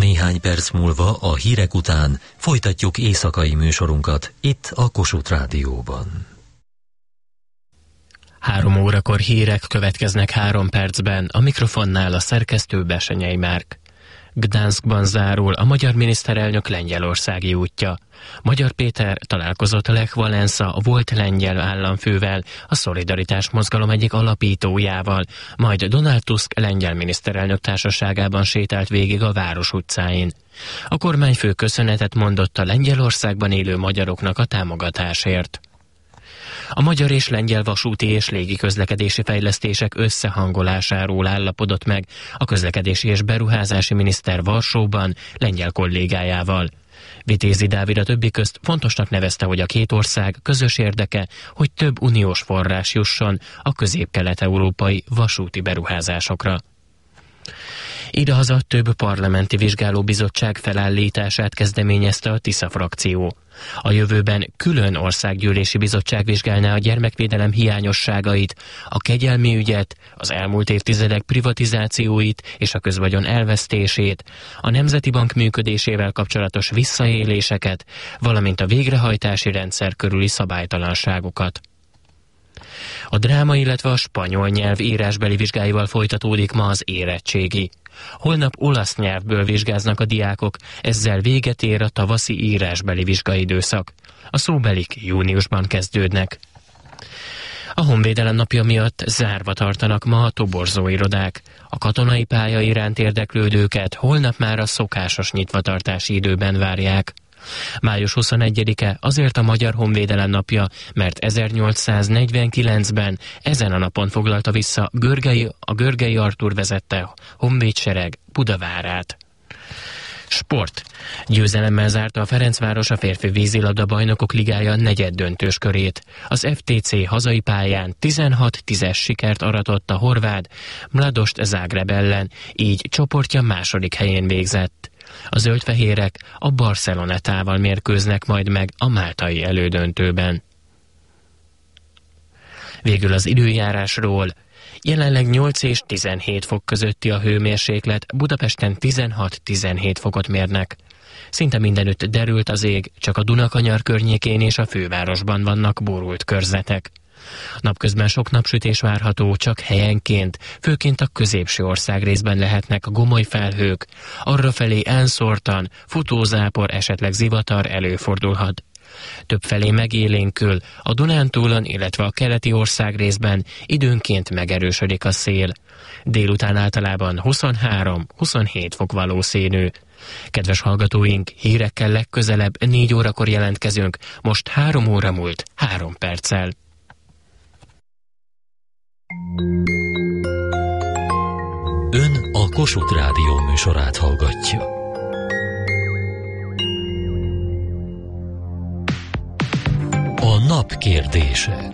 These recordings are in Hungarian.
Néhány perc múlva a hírek után folytatjuk éjszakai műsorunkat itt a Kossuth Rádióban. 3 órakor hírek következnek 3 percben, a mikrofonnál a szerkesztő Besenyei Márk. Gdanskban zárul a magyar miniszterelnök lengyelországi útja. Magyar Péter találkozott Lech Walesa, a volt lengyel államfővel, a Szolidaritás mozgalom egyik alapítójával, majd Donald Tusk lengyel miniszterelnök társaságában sétált végig a város utcáin. A kormányfő köszönetet mondott a Lengyelországban élő magyaroknak a támogatásért. A magyar és lengyel vasúti és légiközlekedési fejlesztések összehangolásáról állapodott meg a közlekedési és beruházási miniszter Varsóban lengyel kollégájával. Vitézi Dávid a többi közt fontosnak nevezte, hogy a két ország közös érdeke, hogy több uniós forrás jusson a közép-kelet-európai vasúti beruházásokra. Idehaza több parlamenti vizsgálóbizottság felállítását kezdeményezte a Tisza frakció. A jövőben külön országgyűlési bizottság vizsgálná a gyermekvédelem hiányosságait, a kegyelmi ügyet, az elmúlt évtizedek privatizációit és a közvagyon elvesztését, a Nemzeti Bank működésével kapcsolatos visszaéléseket, valamint a végrehajtási rendszer körüli szabálytalanságokat. A dráma, illetve a spanyol nyelv írásbeli vizsgáival folytatódik ma az érettségi. Holnap olasz nyelvből vizsgáznak a diákok, ezzel véget ér a tavaszi írásbeli vizsgaidőszak. A szóbelik júniusban kezdődnek. A Honvédelem napja miatt zárva tartanak ma a toborzóirodák. A katonai pálya iránt érdeklődőket holnap már a szokásos nyitvatartási időben várják. Május 21-e azért a Magyar Honvédelem napja, mert 1849-ben ezen a napon foglalta vissza a Görgei Artúr vezette honvédsereg Budavárát. Sport. Győzelemmel zárta a Ferencváros a férfi vízilabda bajnokok ligája negyeddöntős körét. Az FTC hazai pályán 16-10-es sikert aratott a horvát Mladost Zágráb ellen, így csoportja második helyén végzett. A zöldfehérek a Barcelonetával mérkőznek majd meg a máltai elődöntőben. Végül az időjárásról. Jelenleg 8 és 17 fok közötti a hőmérséklet, Budapesten 16-17 fokot mérnek. Szinte mindenütt derült az ég, csak a Dunakanyar környékén és a fővárosban vannak borult körzetek. Napközben sok napsütés várható, csak helyenként, főként a középső országrészben lehetnek gomoly felhők, arrafelé elszórtan, futózápor, esetleg zivatar előfordulhat. Többfelé megélénkül, a Dunántúlon, illetve a keleti országrészben időnként megerősödik a szél. Délután általában 23-27 fok valószínű. Kedves hallgatóink, hírekkel legközelebb 4 órakor jelentkezünk, most 3 óra múlt 3 perccel. Ön a Kossuth Rádió műsorát hallgatja. A nap kérdése.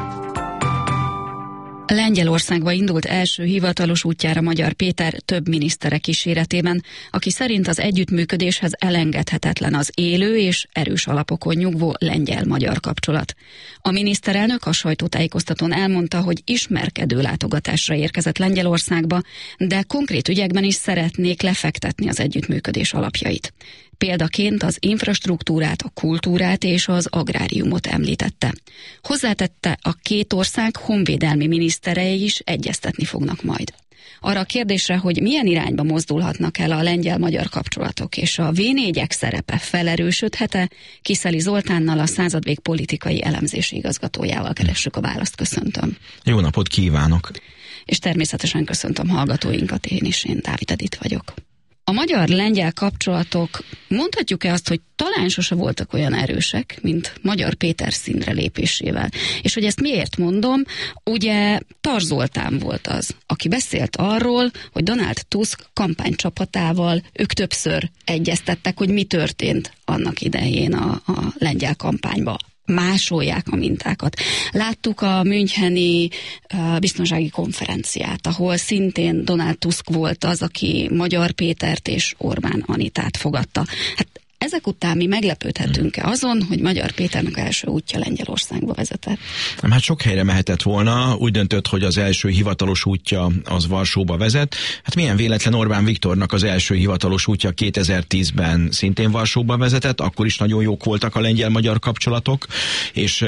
Lengyelországba indult első hivatalos útjára Magyar Péter több minisztere kíséretében, aki szerint az együttműködéshez elengedhetetlen az élő és erős alapokon nyugvó lengyel-magyar kapcsolat. A miniszterelnök a sajtótájékoztatón elmondta, hogy ismerkedő látogatásra érkezett Lengyelországba, de konkrét ügyekben is szeretnék lefektetni az együttműködés alapjait. Példaként az infrastruktúrát, a kultúrát és az agráriumot említette. Hozzátette, a két ország honvédelmi miniszterei is egyeztetni fognak majd. Arra a kérdésre, hogy milyen irányba mozdulhatnak el a lengyel-magyar kapcsolatok, és a V4-ek szerepe felerősödhet-e, Kiszeli Zoltánnal, a Századvég politikai elemzési igazgatójával keressük a választ. Köszöntöm. Jó napot kívánok! És természetesen köszöntöm hallgatóinkat, én Dávid Edith vagyok. A magyar-lengyel kapcsolatok, mondhatjuk-e azt, hogy talán sose voltak olyan erősek, mint Magyar Péter színre lépésével. És hogy ezt miért mondom, ugye Tar Zoltán volt az, aki beszélt arról, hogy Donald Tusk kampánycsapatával ők többször egyeztettek, hogy mi történt annak idején a lengyel kampányban. Másolják a mintákat. Láttuk a müncheni biztonsági konferenciát, ahol szintén Donald Tusk volt az, aki Magyar Pétert és Orbán Anitát fogadta. Hát ezek után mi meglepődhetünk-e azon, hogy Magyar Péternek első útja Lengyelországba vezetett? Hát sok helyre mehetett volna, úgy döntött, hogy az első hivatalos útja az Varsóba vezet. Hát milyen véletlen, Orbán Viktornak az első hivatalos útja 2010-ben szintén Varsóba vezetett, akkor is nagyon jók voltak a lengyel-magyar kapcsolatok, és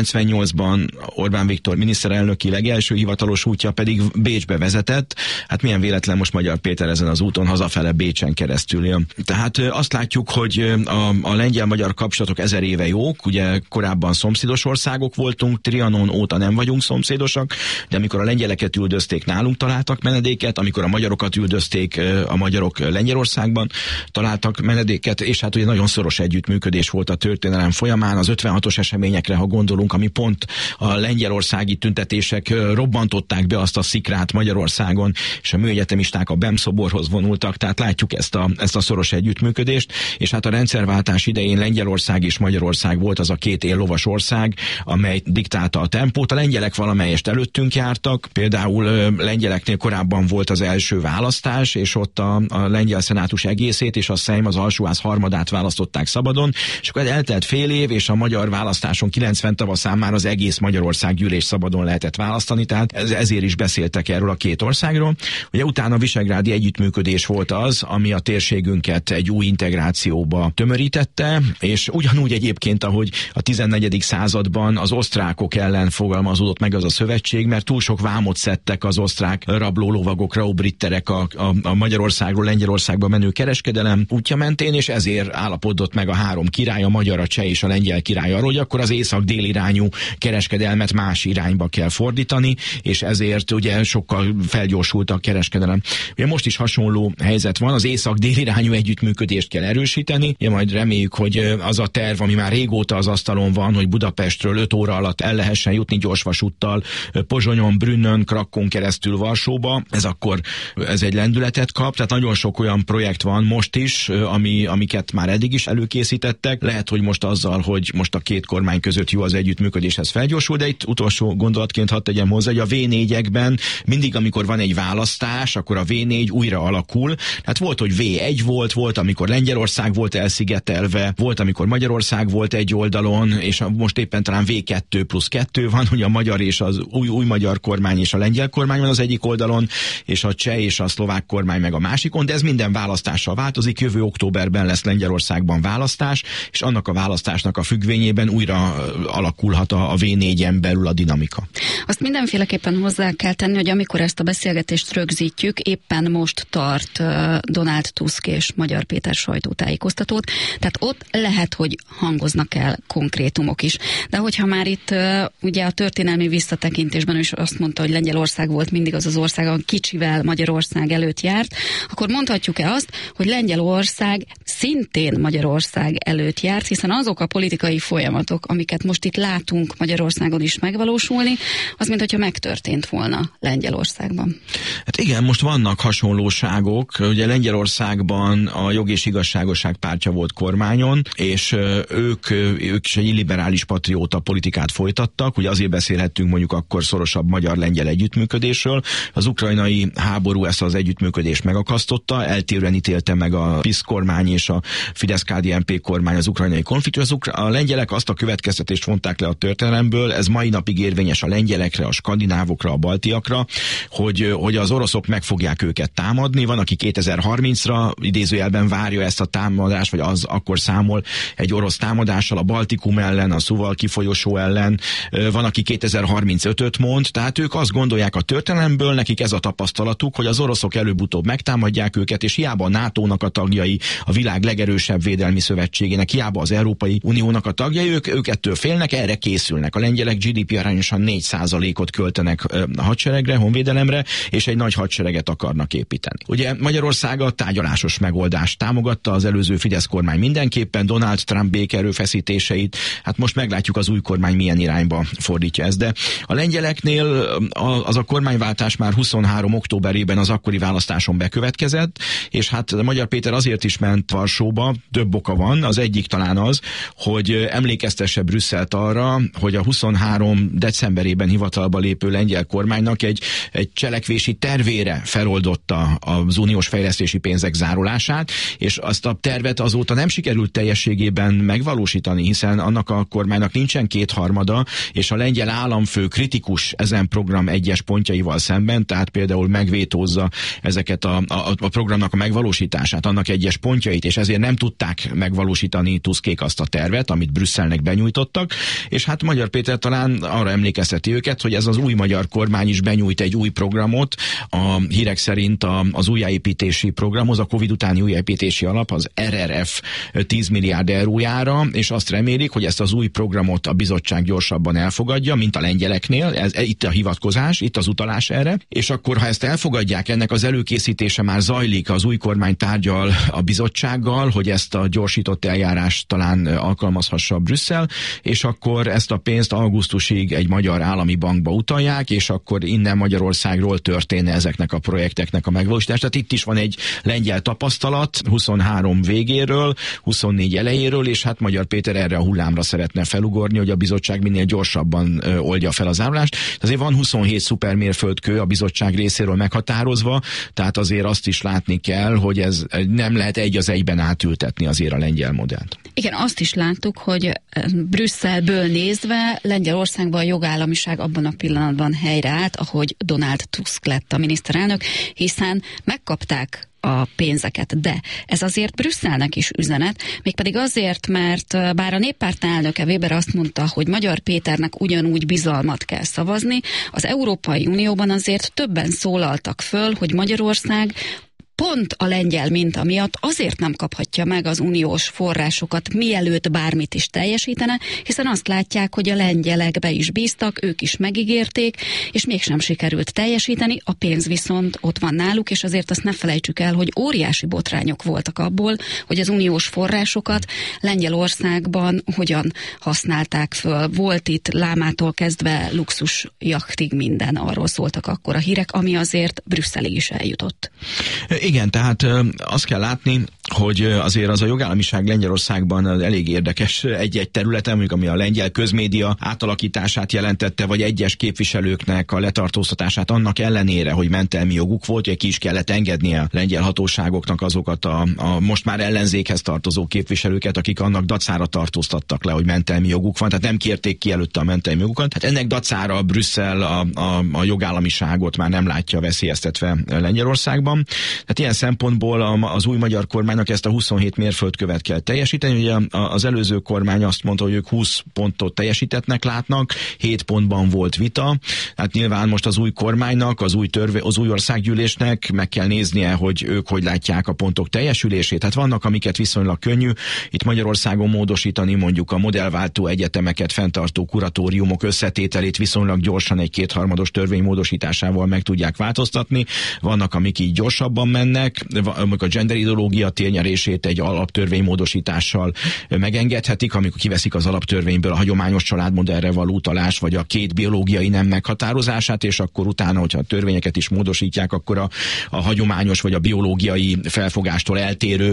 98-ban Orbán Viktor miniszterelnöki legelső hivatalos útja pedig Bécsbe vezetett. Hát milyen véletlen, most Magyar Péter ezen az úton hazafele Bécsen keresztül jön. Tehát azt látjuk, hogy a lengyel-magyar kapcsolatok 1000 éve jók, ugye korábban szomszédos országok voltunk, Trianon óta nem vagyunk szomszédosak, de amikor a lengyeleket üldözték, nálunk találtak menedéket, amikor a magyarokat üldözték, a magyarok Lengyelországban találtak menedéket, és hát ugye nagyon szoros együttműködés volt a történelem folyamán. Az 56-os eseményekre, ha gondolunk, ami pont a lengyelországi tüntetések robbantották be azt a szikrát Magyarországon, és a műegyetemisták a BEM szoborhoz vonultak, tehát látjuk ezt a szoros együttműködést, és hát a rendszerváltás idején Lengyelország és Magyarország volt az a két éllovas ország, amely diktálta a tempót. A lengyelek valamelyest előttünk jártak, például lengyeleknél korábban volt az első választás, és ott a lengyel szenátus egészét és a Szejm az alsóház harmadát választották szabadon, és akkor eltelt fél év, és a magyar választáson 90 tavaszán már az egész Magyarország gyűlés szabadon lehetett választani, tehát ezért is beszéltek erről a két országról. Ugye utána a visegrádi együttműködés volt az, ami a térségünket egy új integrációba tömörítette, és ugyanúgy egyébként, ahogy a 14. században az osztrákok ellen fogalmazódott meg az a szövetség, mert túl sok vámot szedtek az osztrák rablólovagok, raubritterek a Magyarországról Lengyelországba menő kereskedelem útja mentén, és ezért állapodott meg a három király, a magyar, a cseh és a lengyel király arról, hogy akkor az észak-dél irányú kereskedelmet más irányba kell fordítani, és ezért ugye sokkal felgyorsult a kereskedelem. Ugye most is hasonló helyzet van, az észak-dél irányú együttműködést kell erősíteni. Ugye majd reméljük, hogy az a terv, ami már régóta az asztalon van, hogy Budapestről 5 óra alatt el lehessen jutni gyorsvasúttal Pozsonyon, Brünnön, Krakkón keresztül Varsóba, ez egy lendületet kap, tehát nagyon sok olyan projekt van most is, amiket már eddig is előkészítettek. Lehet, hogy most azzal, hogy most a két kormány között jó az együttműködés, ez felgyorsul, de itt utolsó gondolatként hadd tegyem hozzá, hogy a V4-ekben mindig, amikor van egy választás, akkor a V4 újra alakul. Tehát volt, hogy V1 volt, amikor Lengyelország volt elszigetelve, volt, amikor Magyarország volt egy oldalon, és most éppen talán V2+2 van, hogy a magyar és az új magyar kormány és a lengyel kormány van az egyik oldalon, és a cseh és a szlovák kormány meg a másikon, de ez minden választással változik. Jövő októberben lesz Lengyelországban választás, és annak a választásnak a függvényében újra alakulhat a V4-en belül a dinamika. Azt mindenféleképpen hozzá kell tenni, hogy amikor ezt a beszélgetést rögzítjük, éppen most tart Donald Tusk és Magyar Péter sajtótájékoztatót, tehát ott lehet, hogy hangoznak el konkrétumok is. De hogyha már itt ugye a történelmi visszatekintésben is azt mondta, hogy Lengyelország volt mindig az ország, a kicsivel Magyarország előtt járt, akkor mondhatjuk-e azt, hogy Lengyelország szintén Magyarország előtt járt, hiszen azok a politikai folyamatok, amiket most itt látunk Magyarországon is megvalósulni, az mintha megtörtént volna Lengyelországban. Hát igen, most vannak hasonlóságok. Ugye Lengyelországban a Jog és Igazságosság pártja volt kormányon, és ők is egy illiberális patrióta politikát folytattak. Ugye azért beszélhettünk mondjuk akkor szorosabb magyar-lengyel együttműködésről. Az ukrajnai háború ezt az együttműködést megakasztotta, eltérően ítélte meg a PiS kormány és a Fidesz-KDNP kormány az ukrajnai konfliktus. A lengyelek azt a következtetést vonták le a történelemből, ez mai napig érvényes a lengyelekre, a skandinávokra, a baltiakra, hogy az oroszok meg fogják őket támadni. Van, aki 2030-ra idézőjelben várja ezt a támadást, vagy az akkor számol egy orosz támadással a Baltikum ellen, a Suwałki folyosó ellen. Van, aki 2035-öt mond, tehát ők azt gondolják a történelemből, nekik ez a tapasztalatuk, hogy az oroszok előbb-utóbb megtámadják őket, és hiába a NATO-nak a tagjai, a világ legerősebb védelmi szövetségének, hiába az Európai Uniónak a tagjai, ők ettől félnek, erre készülnek. A lengyelek GDP arányosan 4%-ot költenek a hadseregre, honvédelemre, és egy nagy hadsereget akarnak építeni. Ugye Magyarország a tárgyalásos megoldást támogatta, az előző Fidesz kormány mindenképpen, Donald Trump békeerőfeszítéseit, hát most meglátjuk az új kormány milyen irányba fordítja ezt, de a lengyeleknél az a kormányváltás már 23. októberében az akkori választáson bekövetkezett, és hát Magyar Péter azért is ment Varsóba, több oka van, az egyik talán az, hogy emlékeztesse Brüsszelt arra, hogy a 23. decemberében hivatalba lépő lengyel kormánynak egy cselekvési tervére feloldotta az uniós fejlesztési pénzek zárulását, és azt a tervet tervet azóta nem sikerült teljességében megvalósítani, hiszen annak a kormánynak nincsen kétharmada, és a lengyel államfő kritikus ezen program egyes pontjaival szemben, tehát például megvétózza ezeket a programnak a megvalósítását, annak egyes pontjait, és ezért nem tudták megvalósítani Tuskék azt a tervet, amit Brüsszelnek benyújtottak, és hát Magyar Péter talán arra emlékezteti őket, hogy ez az új magyar kormány is benyújt egy új programot, a hírek szerint az újjáépítési programhoz, a Covid utáni újjáépítési alap, az RRF 10 milliárd eurójára, és azt remélik, hogy ezt az új programot a bizottság gyorsabban elfogadja, mint a lengyeleknél, itt a hivatkozás, itt az utalás erre, és akkor, ha ezt elfogadják, ennek az előkészítése már zajlik, az új kormány tárgyal a bizottsággal, hogy ezt a gyorsított eljárást talán alkalmazhassa Brüsszel, és akkor ezt a pénzt augusztusig egy magyar állami bankba utalják, és akkor innen Magyarországról történne ezeknek a projekteknek a megvalósítása. Tehát itt is van egy lengyel tapasztalat, 23 végéről, 24 elejéről, és hát Magyar Péter erre a hullámra szeretne felugorni, hogy a bizottság minél gyorsabban oldja fel az árulást. Azért van 27 szupermérföldkő a bizottság részéről meghatározva, tehát azért azt is látni kell, hogy ez nem lehet egy az egyben átültetni azért a lengyel modellt. Igen, azt is láttuk, hogy Brüsszelből nézve Lengyelországban a jogállamiság abban a pillanatban helyreállt, ahogy Donald Tusk lett a miniszterelnök, hiszen megkapták a pénzeket, de ez azért Brüsszelnek is üzenet, mégpedig azért, mert bár a néppárt elnöke Weber azt mondta, hogy Magyar Péternek ugyanúgy bizalmat kell szavazni, az Európai Unióban azért többen szólaltak föl, hogy Magyarország pont a lengyel minta miatt azért nem kaphatja meg az uniós forrásokat, mielőtt bármit is teljesítene, hiszen azt látják, hogy a lengyelek be is bíztak, ők is megígérték, és mégsem sikerült teljesíteni, a pénz viszont ott van náluk, és azért azt ne felejtsük el, hogy óriási botrányok voltak abból, hogy az uniós forrásokat Lengyelországban hogyan használták föl. Volt itt lámától kezdve luxus jachtig minden, arról szóltak akkor a hírek, ami azért Brüsszelig is eljutott. Igen, tehát azt kell látni, hogy azért az a jogállamiság Lengyelországban elég érdekes egy-egy területen, mondjuk ami a lengyel közmédia átalakítását jelentette, vagy egyes képviselőknek a letartóztatását annak ellenére, hogy mentelmi joguk volt, hogy ki is kellett engednie a lengyel hatóságoknak azokat a most már ellenzékhez tartozó képviselőket, akik annak dacára tartóztattak le, hogy mentelmi joguk van, tehát nem kérték ki előtte a mentelmi jogukat. Hát ennek dacára Brüsszel a jogállamiságot már nem látja veszélyeztetve Lengyelországban. Tehát ilyen szempontból az új magyar kormánynak ezt a 27 mérföldkövet kell teljesíteni. Ugye az előző kormány azt mondta, hogy ők 20 pontot teljesítettnek látnak, 7 pontban volt vita. Hát nyilván most az új kormánynak, az új országgyűlésnek meg kell néznie, hogy ők hogy látják a pontok teljesülését. Hát vannak, amiket viszonylag könnyű itt Magyarországon módosítani, mondjuk a modellváltó egyetemeket fenntartó kuratóriumok összetételét viszonylag gyorsan egy kétharmados törvény módosításával meg tudják változtatni. Vannak, amik így gyorsabban mennek, amikor a gender ideológia térnyerését egy alaptörvénymódosítással megengedhetik, amikor kiveszik az alaptörvényből a hagyományos családmodellre való utalás, vagy a két biológiai nem meghatározását, és akkor utána, hogyha a törvényeket is módosítják, akkor a hagyományos vagy a biológiai felfogástól eltérő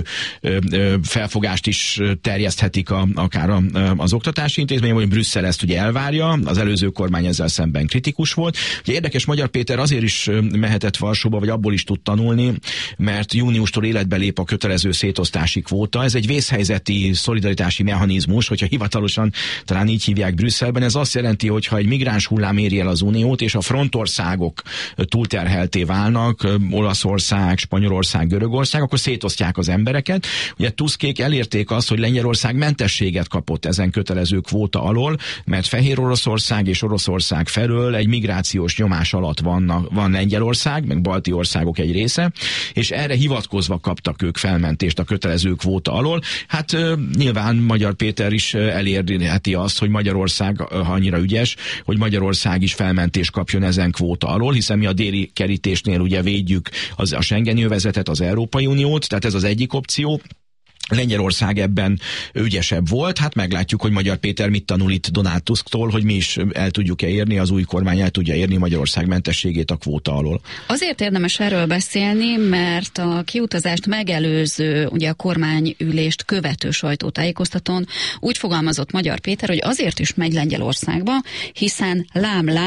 felfogást is terjeszthetik akár az oktatási intézmény, vagy Brüsszel ezt ugye elvárja, az előző kormány ezzel szemben kritikus volt. Ugye érdekes, Magyar Péter azért is mehetett Varsóba, vagy abból is tud tanulni, mert júniustól életbe lép a kötelező szétosztási kvóta. Ez egy vészhelyzeti szolidaritási mechanizmus, hogyha hivatalosan talán így hívják Brüsszelben. Ez azt jelenti, hogy ha egy migráns hullám éri el az Uniót, és a frontországok túlterhelté válnak, Olaszország, Spanyolország, Görögország, akkor szétosztják az embereket. Ugye Tuskék elérték azt, hogy Lengyelország mentességet kapott ezen kötelező kvóta alól, mert Fehér Oroszország és Oroszország felől egy migrációs nyomás alatt van Lengyelország, meg balti országok egy része, és erre hivatkozva kaptak ők felmentést a kötelező kvóta alól. Hát nyilván Magyar Péter is elérheti azt, hogy Magyarország, ha annyira ügyes, hogy Magyarország is felmentést kapjon ezen kvóta alól, hiszen mi a déli kerítésnél ugye védjük a Schengeni övezetet, az Európai Uniót, tehát ez az egyik opció. Lengyelország ebben ügyesebb volt, hát meglátjuk, hogy Magyar Péter mit tanul itt Donald Tusktól, hogy mi is el tudjuk-e érni, az új kormány el tudja érni Magyarország mentességét a kvóta alól. Azért érdemes erről beszélni, mert a kiutazást megelőző, ugye a kormányülést követő sajtótájékoztatón úgy fogalmazott Magyar Péter, hogy azért is megy Lengyelországba, hiszen lám-lám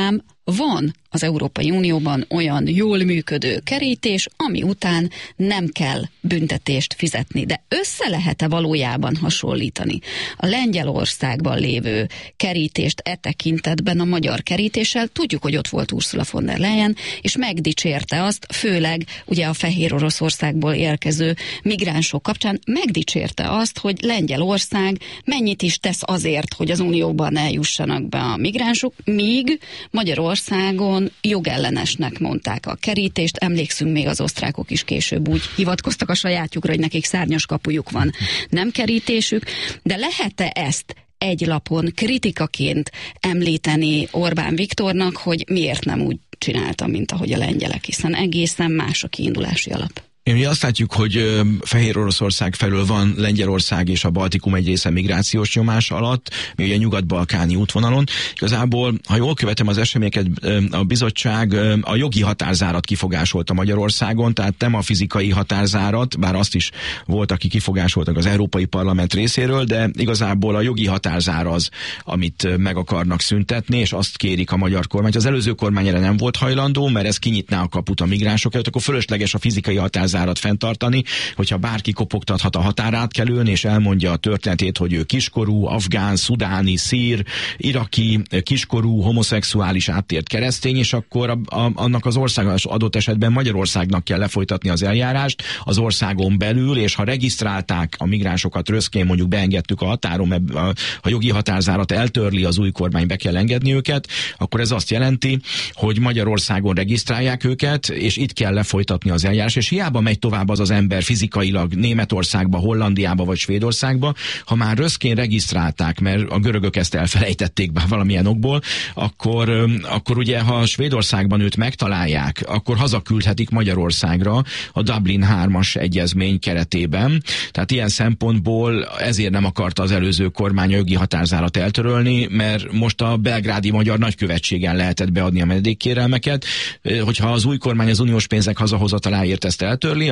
van az Európai Unióban olyan jól működő kerítés, ami után nem kell büntetést fizetni. De össze lehet-e valójában hasonlítani a Lengyelországban lévő kerítést e tekintetben a magyar kerítéssel? Tudjuk, hogy ott volt Ursula von der Leyen, és megdicsérte azt, főleg ugye a Fehér Oroszországból érkező migránsok kapcsán megdicsérte azt, hogy Lengyelország mennyit is tesz azért, hogy az Unióban eljussanak be a migránsok, míg Magyarországon jogellenesnek mondták a kerítést. Emlékszünk, még az osztrákok is később úgy hivatkoztak a sajátjukra, hogy nekik szárnyas kapujuk van, nem kerítésük. De lehet-e ezt egy lapon kritikaként említeni Orbán Viktornak, hogy miért nem úgy csinálta, mint ahogy a lengyelek, hiszen egészen más a kiindulási alap? Mi azt látjuk, hogy Fehér Oroszország felől van Lengyelország és a Baltikum egy része migrációs nyomás alatt, mi ugye nyugat-balkáni útvonalon. Igazából, ha jól követem az eseményeket, a bizottság a jogi határzárat kifogásolta Magyarországon, tehát nem a fizikai határzárat, bár azt is volt, aki kifogásoltak az Európai Parlament részéről, de igazából a jogi határzár az, amit meg akarnak szüntetni, és azt kérik a magyar kormány. Az előző kormány erre nem volt hajlandó, mert ez kinyitná a kaput a migránsok előtt, akkor fölösleges a fizikai határzárat fenntartani, hogyha bárki kopogtathat a határátkelőn, és elmondja a történetét, hogy ő kiskorú, afgán, szudáni, szír, iraki, kiskorú, homoszexuális, áttért keresztény, és akkor annak az országos adott esetben Magyarországnak kell lefolytatni az eljárást az országon belül, és ha regisztrálták a migránsokat röszkén, mondjuk beengedtük a határon, a jogi határzárat eltörli az új kormány, be kell engedni őket, akkor ez azt jelenti, hogy Magyarországon regisztrálják őket, és itt kell lefolytatni az eljárás, és hiába megy tovább az ember fizikailag Németországba, Hollandiába vagy Svédországba, ha már röszkén regisztrálták, mert a görögök ezt elfelejtették be valamilyen okból, akkor ugye, ha Svédországban őt megtalálják, akkor hazaküldhetik Magyarországra a Dublin 3-as egyezmény keretében. Tehát ilyen szempontból ezért nem akarta az előző kormány a jogi határzárat eltörölni, mert most a belgrádi magyar nagykövetségen lehetett beadni a menedékkérelmeket. Hogyha az új kormány az uniós pénzek hazahozataláért ezt eltörli,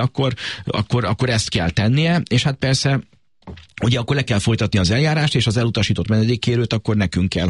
akkor ezt kell tennie, és hát persze ugye akkor le kell folytatni az eljárást, és az elutasított menedékkérőt akkor nekünk kell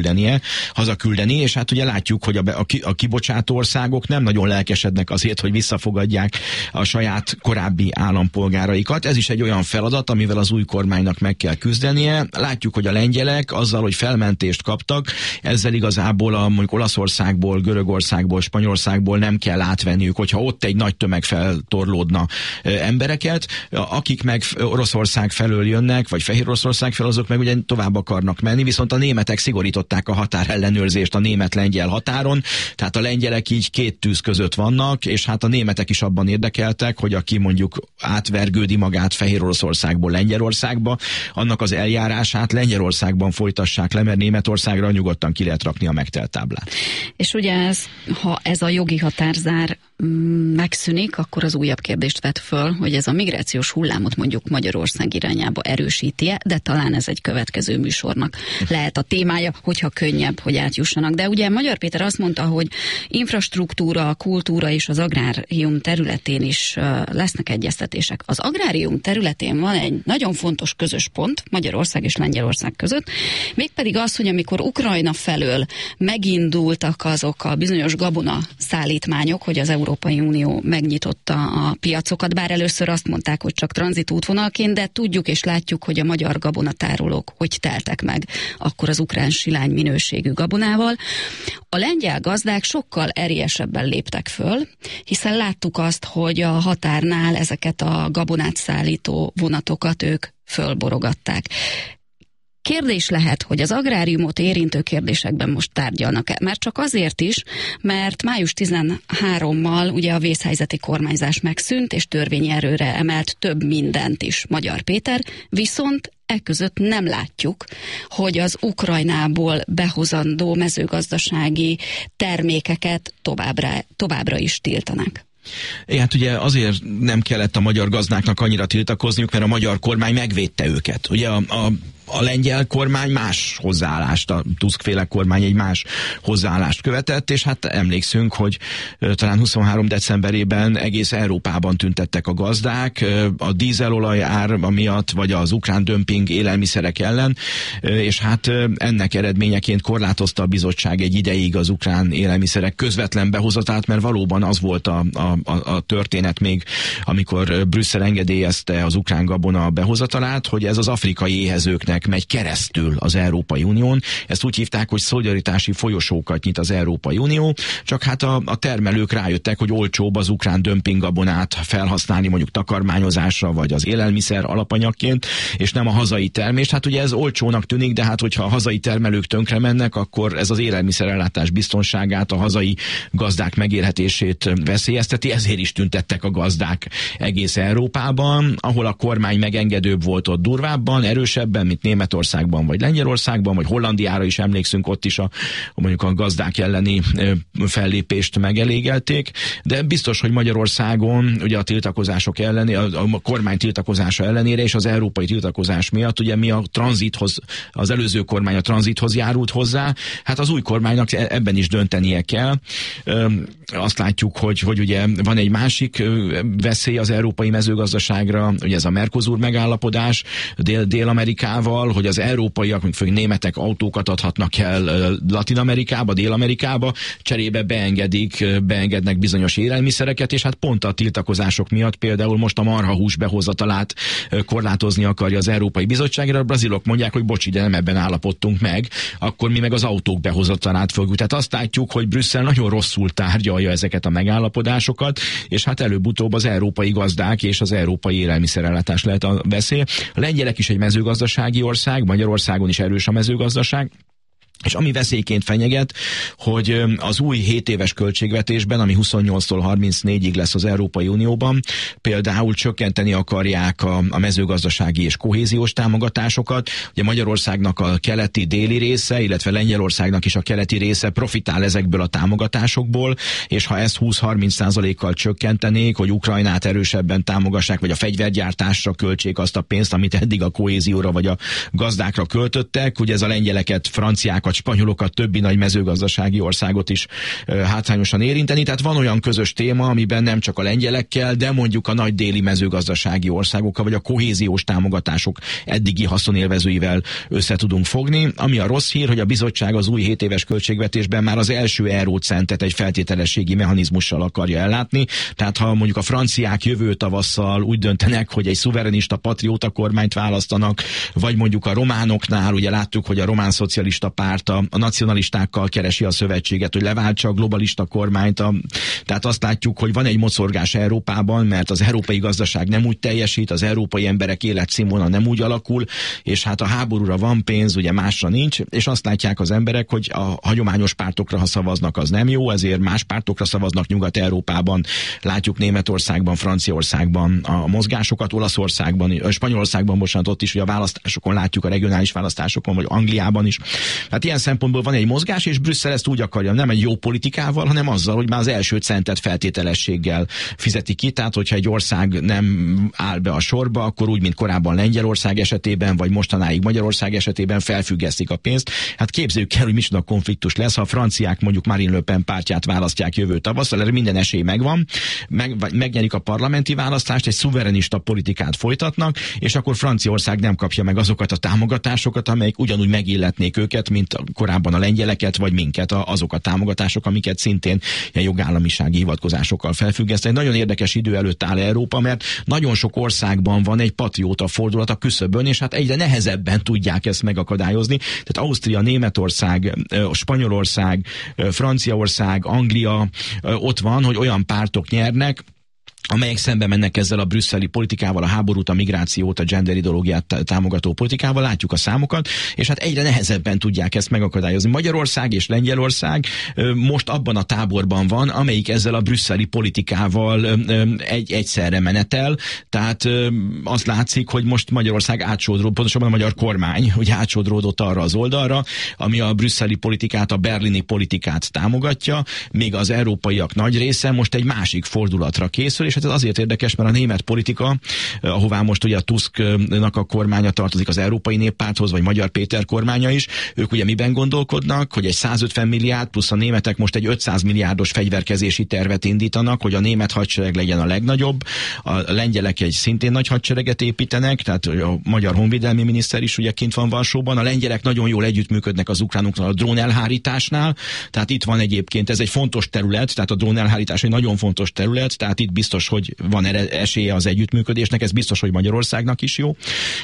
hazaküldeni, és hát ugye látjuk, hogy a kibocsátó országok nem nagyon lelkesednek azért, hogy visszafogadják a saját korábbi állampolgáraikat. Ez is egy olyan feladat, amivel az új kormánynak meg kell küzdenie. Látjuk, hogy a lengyelek azzal, hogy felmentést kaptak, ezzel igazából mondjuk Olaszországból, Görögországból, Spanyolországból nem kell átvenniük, hogyha ott egy nagy tömeg feltorlódna embereket, akik meg Oroszország felől jönnek, vagy Fehér Oroszország fel, azok meg ugye tovább akarnak menni, viszont a németek szigorították a határellenőrzést a német-lengyel határon, tehát a lengyelek így két tűz között vannak, és hát a németek is abban érdekeltek, hogy aki mondjuk átvergődi magát Fehér Oroszországból Lengyelországba, annak az eljárását Lengyelországban folytassák le, mert Németországra nyugodtan ki lehet rakni a megtelt táblát. És ugye ha ez a jogi határzár megszűnik, akkor az újabb kérdést vet föl, hogy ez a migrációs hullámot mondjuk Magyarország irányába erősíti-e, de talán ez egy következő műsornak lehet a témája, hogyha könnyebb, hogy átjussanak. De ugye Magyar Péter azt mondta, hogy infrastruktúra, kultúra és az agrárium területén is lesznek egyeztetések. Az agrárium területén van egy nagyon fontos közös pont Magyarország és Lengyelország között, mégpedig az, hogy amikor Ukrajna felől megindultak azok a bizonyos gabona szállítmányok, hogy az Európai Unió megnyitotta a piacokat, bár először azt mondták, hogy csak tranzitútvonalként, de tudjuk és látjuk, hogy a magyar gabonatárolók hogy teltek meg akkor az ukrán silány minőségű gabonával. A lengyel gazdák sokkal erélyesebben léptek föl, hiszen láttuk azt, hogy a határnál ezeket a gabonát szállító vonatokat ők fölborogatták. Kérdés lehet, hogy az agráriumot érintő kérdésekben most tárgyalnak-e. Már csak azért is, mert május 13-mal ugye a vészhelyzeti kormányzás megszűnt, és törvényi erőre emelt több mindent is Magyar Péter, viszont ekközött nem látjuk, hogy az Ukrajnából behozandó mezőgazdasági termékeket továbbra is tiltanak. Hát ugye azért nem kellett a magyar gazdáknak annyira tiltakozniuk, mert a magyar kormány megvédte őket. Ugye a A lengyel kormány más hozzáállást, a Tusk-féle kormány egy más hozzáállást követett, és hát emlékszünk, hogy talán 23 decemberében egész Európában tüntettek a gazdák a dízelolaj ár miatt, vagy az ukrán dömping élelmiszerek ellen, és hát ennek eredményeként korlátozta a bizottság egy ideig az ukrán élelmiszerek közvetlen behozatát, mert valóban az volt a történet még, amikor Brüsszel engedélyezte az ukrán gabona behozatalát, hogy ez az afrikai éhezőknek megy keresztül az Európai Unión. Ezt úgy hívták, hogy szolidaritási folyosókat nyit az Európai Unió, csak hát a termelők rájöttek, hogy olcsóbb az ukrán dömpinggabonát felhasználni mondjuk takarmányozásra, vagy az élelmiszer alapanyagként, és nem a hazai termést. Hát ugye ez olcsónak tűnik, de hát hogyha a hazai termelők tönkre mennek, akkor ez az élelmiszerellátás biztonságát, a hazai gazdák megélhetését veszélyezteti, ezért is tüntettek a gazdák egész Európában, ahol a kormány megengedőbb volt, ott durvábban, erősebben, mint Németországban, vagy Lengyelországban, vagy Hollandiára is emlékszünk, ott is mondjuk a gazdák elleni fellépést megelégelték, de biztos, hogy Magyarországon ugye a tiltakozások elleni, a kormány tiltakozása ellenére és az európai tiltakozás miatt, ugye mi a tranzithoz, az előző kormány a tranzithoz járult hozzá, hát az új kormánynak ebben is döntenie kell. Azt látjuk, hogy ugye van egy másik veszély az európai mezőgazdaságra, ugye ez a Mercosur megállapodás Dél-Amerikával, hogy az európaiak, mint főleg németek autókat adhatnak el Latin-Amerikába, Dél-Amerikába, cserébe beengednek bizonyos élelmiszereket, és hát pont a tiltakozások miatt például most a marhahús behozatalát korlátozni akarja az Európai Bizottságra. A brazilok mondják, hogy bocsi, de nem ebben állapodtunk meg, akkor mi meg az autók behozatalát fogjuk. Tehát azt látjuk, hogy Brüsszel nagyon rosszul tárgyalja ezeket a megállapodásokat, és hát előbb-utóbb az európai gazdák és az európai élelmiszerellátás lehet a veszély. A lengyelek is egy mezőgazdasági ország, Magyarországon is erős a mezőgazdaság, és ami veszélyként fenyeget, hogy az új 7 éves költségvetésben, ami 28-tól 34-ig lesz az Európai Unióban, például csökkenteni akarják a mezőgazdasági és kohéziós támogatásokat. Ugye Magyarországnak a keleti déli része, illetve Lengyelországnak is a keleti része profitál ezekből a támogatásokból, és ha ezt 20-30%-kal csökkentenék, hogy Ukrajnát erősebben támogassák, vagy a fegyvergyártásra költsék azt a pénzt, amit eddig a kohézióra vagy a gazdákra költöttek, ugye ez a lengyeleket, franciákat, spanyolokat, többi nagy mezőgazdasági országot is hátrányosan érinteni. Tehát van olyan közös téma, amiben nem csak a lengyelekkel, de mondjuk a nagy déli mezőgazdasági országokkal, vagy a kohéziós támogatások eddigi haszonélvezőivel össze tudunk fogni. Ami a rossz hír, hogy a bizottság az új 7 éves költségvetésben már az első eurócentet egy feltételességi mechanizmussal akarja ellátni. Tehát ha mondjuk a franciák jövő tavasszal úgy döntenek, hogy egy szuverenista patrióta kormányt választanak, vagy mondjuk a románoknál, ugye láttuk, hogy a román szocialista párt a nacionalistákkal keresi a szövetséget, hogy leváltsa a globalista kormányt. Tehát azt látjuk, hogy van egy mocorgás Európában, mert az európai gazdaság nem úgy teljesít, az európai emberek életszínvonala nem úgy alakul, és hát a háborúra van pénz, ugye másra nincs, és azt látják az emberek, hogy a hagyományos pártokra, ha szavaznak, az nem jó, ezért más pártokra szavaznak Nyugat-Európában. Látjuk Németországban, Franciaországban a mozgásokat, Olaszországban, Spanyolországban, bocsánat, ott is, hogy a választásokon látjuk, a regionális választásokon, vagy Angliában is. Hát ilyen szempontból van egy mozgás, és Brüsszel ezt úgy akarja, nem egy jó politikával, hanem azzal, hogy már az első centet feltételességgel fizeti ki. Tehát, hogyha egy ország nem áll be a sorba, akkor úgy, mint korábban Lengyelország esetében, vagy mostanáig Magyarország esetében felfüggesztik a pénzt. Hát képzeljük el, hogy micsoda konfliktus lesz, ha a franciák mondjuk Marine Le Pen pártját választják jövő tavasszal, erre minden esély megvan, megnyerik a parlamenti választást, egy szuverenista politikát folytatnak, és akkor Franciaország nem kapja meg azokat a támogatásokat, amelyek ugyanúgy megilletnék őket, mint korábban a lengyeleket, vagy minket, azok a támogatások, amiket szintén ilyen jogállamisági hivatkozásokkal felfüggesztenek. Nagyon érdekes idő előtt áll Európa, mert nagyon sok országban van egy patrióta fordulat a küszöbön, és hát egyre nehezebben tudják ezt megakadályozni. Tehát Ausztria, Németország, Spanyolország, Franciaország, Anglia ott van, hogy olyan pártok nyernek, amelyek szembe mennek ezzel a brüsszeli politikával, a háborút, a migrációt, a gender ideológiát támogató politikával, látjuk a számokat, és hát egyre nehezebben tudják ezt megakadályozni. Magyarország és Lengyelország most abban a táborban van, amelyik ezzel a brüsszeli politikával egyszerre menetel, tehát azt látszik, hogy most Magyarország átsodródott, pontosabban a magyar kormány, hogy átsodródott arra az oldalra, ami a brüsszeli politikát, a berlini politikát támogatja, még az európaiak nagy része most egy másik fordulatra készül, és és hát ez azért érdekes, mert a német politika, ahová most ugye a Tusknak a kormánya tartozik az Európai Néppárthoz, vagy Magyar Péter kormánya is, ők ugye miben gondolkodnak, hogy egy 150 milliárd plusz a németek most egy 500 milliárdos fegyverkezési tervet indítanak, hogy a német hadsereg legyen a legnagyobb, a lengyelek egy szintén nagy hadsereget építenek, tehát a magyar honvédelmi miniszter is ugye kint van Varsóban, a lengyelek nagyon jól együttműködnek az ukránokkal a drónelhárításnál, tehát itt van egyébként, ez egy fontos terület, tehát a drónelhárítás egy nagyon fontos terület, tehát itt biztos, hogy van esélye az együttműködésnek, ez biztos, hogy Magyarországnak is jó,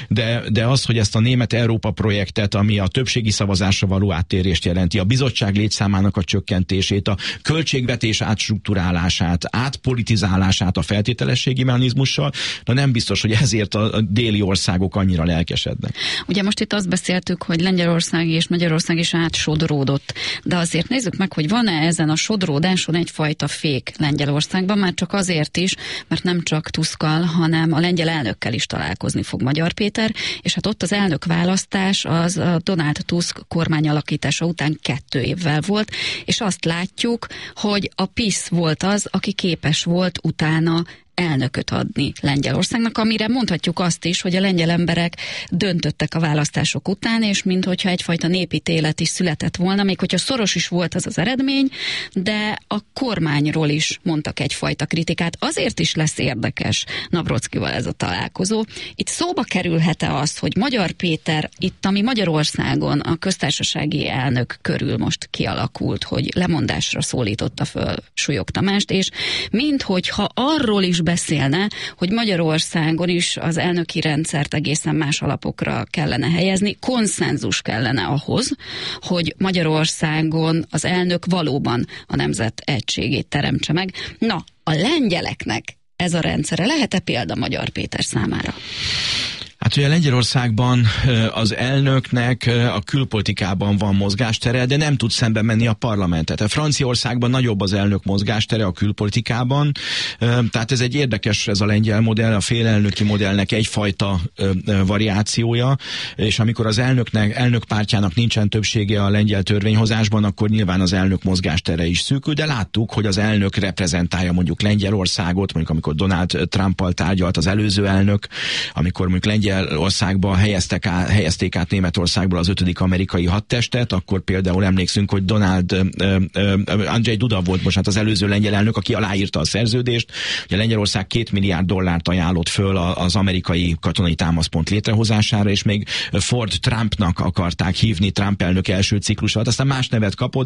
de az, hogy ezt a német-Európa projektet, ami a többségi szavazásra való áttérést jelenti, a bizottság létszámának a csökkentését, a költségvetés átstruktúrálását, átpolitizálását a feltételességi mechanizmussal, de nem biztos, hogy ezért a déli országok annyira lelkesednek. Ugye most itt azt beszéltük, hogy Lengyelország és Magyarország is átsodródott, de azért nézzük meg, hogy van-e ezen a sodródáson egyfajta fék Lengyelországban, már csak azért is, mert nem csak Tuskkal, hanem a lengyel elnökkel is találkozni fog Magyar Péter, és hát ott az elnökválasztás az a Donald Tusk kormány alakítása után 2 évvel volt, és azt látjuk, hogy a PiS volt az, aki képes volt utána elnököt adni Lengyelországnak, amire mondhatjuk azt is, hogy a lengyel emberek döntöttek a választások után, és minthogyha egyfajta népítélet is született volna, még hogyha szoros is volt az eredmény, de a kormányról is mondtak egyfajta kritikát. Azért is lesz érdekes Navrockival ez a találkozó. Itt szóba kerülhet-e az, hogy Magyar Péter itt, ami Magyarországon a köztársasági elnök körül most kialakult, hogy lemondásra szólította föl Súlyog Tamást, és minthogyha arról is beszélne, hogy Magyarországon is az elnöki rendszert egészen más alapokra kellene helyezni, konszenzus kellene ahhoz, hogy Magyarországon az elnök valóban a nemzet egységét teremtse meg. Na, a lengyeleknek ez a rendszere lehet-e példa Magyar Péter számára? Hát ugye Lengyelországban az elnöknek a külpolitikában van mozgástere, de nem tud szembe menni a parlamentet. A Franciaországban nagyobb az elnök mozgástere a külpolitikában, tehát ez egy érdekes, ez a lengyel modell, a félelnöki modellnek egyfajta variációja, és amikor az elnök pártjának nincsen többsége a lengyel törvényhozásban, akkor nyilván az elnök mozgástere is szűkül, de láttuk, hogy az elnök reprezentálja mondjuk Lengyelországot, mondjuk amikor Donald Trumpal tárgyalt az előző elnök, amikor mondjuk Lengyelországba helyezték át Németországból az 5. amerikai hadtestet, akkor például emlékszünk, hogy Andrzej Duda volt most az előző lengyel elnök, aki aláírta a szerződést, hogy a Lengyelország $2 milliárd ajánlott föl az amerikai katonai támaszpont létrehozására, és még Ford Trumpnak akarták hívni, Trump elnök első ciklusát, aztán más nevet kapott,